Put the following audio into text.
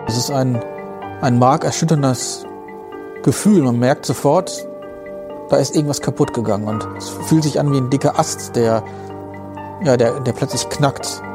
Es ist ein markerschütterndes Gefühl. Man merkt sofort, da ist irgendwas kaputt gegangen und es fühlt sich an wie ein dicker Ast, der plötzlich knackt.